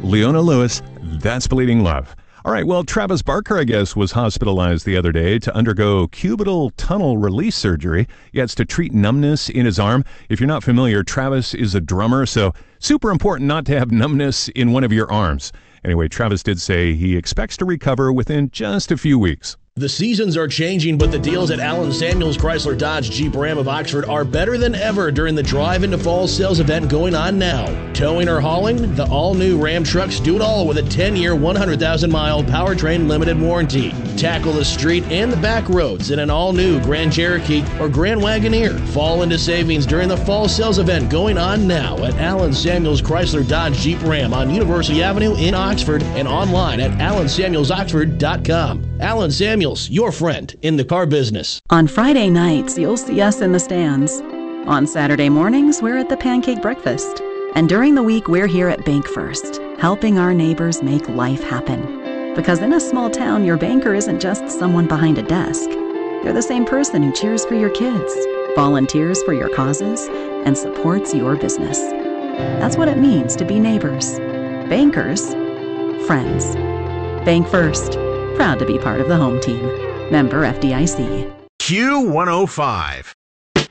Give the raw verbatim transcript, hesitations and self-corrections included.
Leona Lewis, That's Bleeding Love. All right, well, Travis Barker, I guess, was hospitalized the other day to undergo cubital tunnel release surgery. Yeah, it's to treat numbness in his arm. If you're not familiar, Travis is a drummer, so super important not to have numbness in one of your arms. Anyway, Travis did say he expects to recover within just a few weeks. The seasons are changing, but the deals at Allen Samuels Chrysler Dodge Jeep Ram of Oxford are better than ever during the Drive into Fall sales event going on now. Towing or hauling? The all-new Ram trucks do it all with a ten-year, one hundred thousand mile powertrain limited warranty. Tackle the street and the back roads in an all-new Grand Cherokee or Grand Wagoneer. Fall into savings during the Fall sales event going on now at Allen Samuels Chrysler Dodge Jeep Ram on University Avenue in Oxford and online at allen samuels oxford dot com. Allen Samuels, your friend in the car business. On Friday nights, you'll see us in the stands. On Saturday mornings, we're at the Pancake Breakfast. And during the week, we're here at Bank First, helping our neighbors make life happen. Because in a small town, your banker isn't just someone behind a desk. They're the same person who cheers for your kids, volunteers for your causes, and supports your business. That's what it means to be neighbors. Bankers, friends. Bank First. Proud to be part of the home team. Member F D I C. Q one oh five.